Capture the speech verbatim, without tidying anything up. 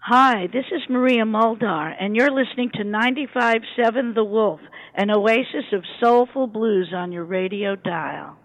Hi, this is Maria Muldar, and you're listening to ninety-five point seven The Wolf, an oasis of soulful blues on your radio dial.